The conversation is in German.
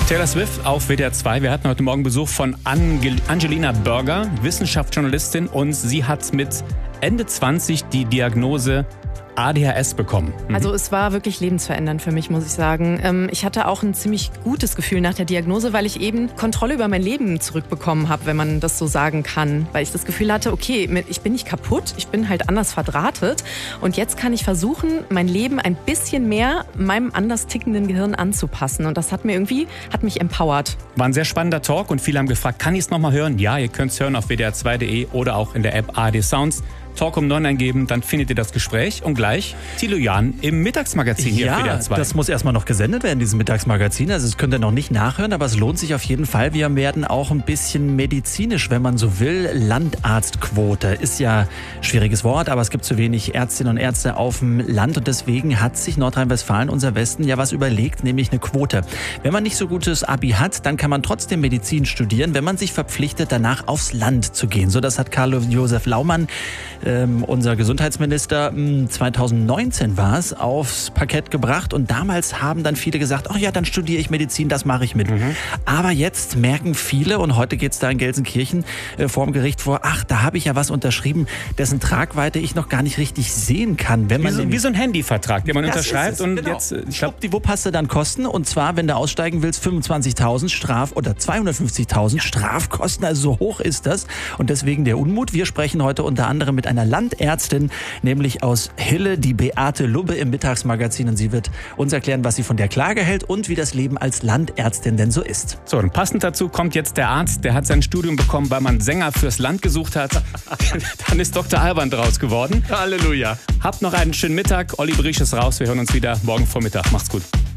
Taylor Swift auf WDR 2. Wir hatten heute Morgen Besuch von Angelina Burger, Wissenschaftsjournalistin, und sie hat mit Ende 20 die Diagnose ADHS bekommen. Also es war wirklich lebensverändernd für mich, muss ich sagen. Ich hatte auch ein ziemlich gutes Gefühl nach der Diagnose, weil ich eben Kontrolle über mein Leben zurückbekommen habe, wenn man das so sagen kann. Weil ich das Gefühl hatte, okay, ich bin nicht kaputt, ich bin halt anders verdrahtet. Und jetzt kann ich versuchen, mein Leben ein bisschen mehr meinem anders tickenden Gehirn anzupassen. Und das hat mich empowert. War ein sehr spannender Talk und viele haben gefragt, kann ich es nochmal hören? Ja, ihr könnt es hören auf wdr2.de oder auch in der App ARD Sounds. Talk um 9 eingeben, dann findet ihr das Gespräch und gleich Thilo Jahn im Mittagsmagazin hier auf WDR 2. Das muss erstmal noch gesendet werden, dieses Mittagsmagazin. Also das könnt ihr noch nicht nachhören, aber es lohnt sich auf jeden Fall. Wir werden auch ein bisschen medizinisch, wenn man so will. Landarztquote ist ja ein schwieriges Wort, aber es gibt zu wenig Ärztinnen und Ärzte auf dem Land und deswegen hat sich Nordrhein-Westfalen, unser Westen, ja was überlegt, nämlich eine Quote. Wenn man nicht so gutes Abi hat, dann kann man trotzdem Medizin studieren, wenn man sich verpflichtet, danach aufs Land zu gehen. So, das hat Karl-Josef Laumann, unser Gesundheitsminister, 2019 war es, aufs Parkett gebracht und damals haben dann viele gesagt, ach ja, dann studiere ich Medizin, das mache ich mit. Aber jetzt merken viele, und heute geht es da in Gelsenkirchen vor dem Gericht vor, ach, da habe ich ja was unterschrieben, dessen Tragweite ich noch gar nicht richtig sehen kann. Wenn man wie so ein Handyvertrag, den man unterschreibt und genau. jetzt, Schwuppdiwupp hast du dann Kosten, und zwar, wenn du aussteigen willst, 25.000 oder 250.000 Strafkosten, also so hoch ist das und deswegen der Unmut. Wir sprechen heute unter anderem mit einer Landärztin, nämlich aus Hille, die Beate Lubbe im Mittagsmagazin, und sie wird uns erklären, was sie von der Klage hält und wie das Leben als Landärztin denn so ist. So, und passend dazu kommt jetzt der Arzt, der hat sein Studium bekommen, weil man Sänger fürs Land gesucht hat. Dann ist Dr. Alban draus geworden. Halleluja. Habt noch einen schönen Mittag. Olli Briesch ist raus. Wir hören uns wieder morgen Vormittag. Macht's gut.